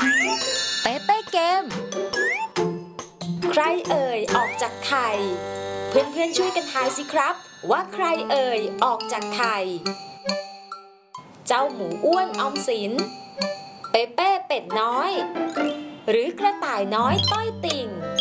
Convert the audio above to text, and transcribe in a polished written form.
เป๊เป้เกมใครเอ่ยออกจากไข่เพื่อนๆช่วยกันทายสิครับว่าใครเอ่ยออกจากไข่เจ้าหมูอ้วนออมสินเปเป้เป็ดน้อยหรือกระต่ายน้อยต้อยติ่ง